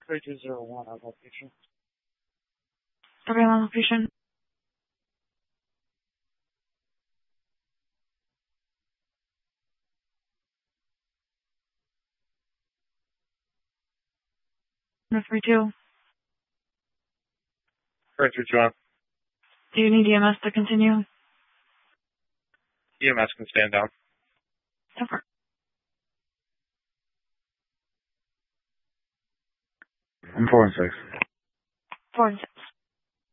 3201 on location. Okay, on location. No 32. 3201. Do you need EMS to continue? EMS can stand down. Over. 4 and 6. 4 and 6.